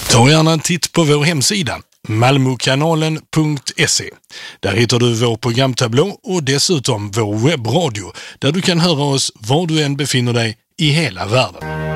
Ta gärna en titt på vår hemsida malmokanalen.se. Där hittar du vår programtablå och dessutom vår webbradio där du kan höra oss var du än befinner dig i hela världen.